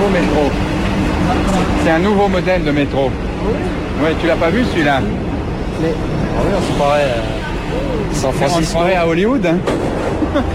nouveau métro. C'est un nouveau modèle de métro. Ouais, tu l'as pas vu celui-là? Mais... Ah oui, on se croirait San On se Francisco. croirait à Hollywood, hein.